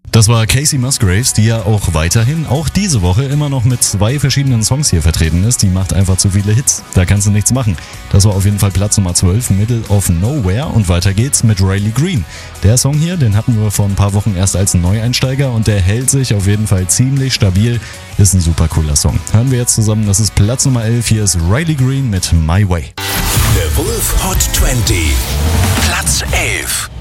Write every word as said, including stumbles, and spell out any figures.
Das war Casey Musgraves, die ja auch weiterhin, auch diese Woche, immer noch mit zwei verschiedenen Songs hier vertreten ist. Die macht einfach zu viele Hits. Da kannst du nichts machen. Das war auf jeden Fall Platz Nummer zwölf, Middle of Nowhere. Und weiter geht's mit Riley Green. Der Song hier, den hatten wir vor ein paar Wochen erst als Neueinsteiger und der hält sich auf jeden Fall ziemlich stabil. Ist ein super cooler Song. Hören wir jetzt zusammen, das ist Platz Nummer elf. Hier ist Riley Green mit My Way. The Wolf Hot zwanzig, Platz elf.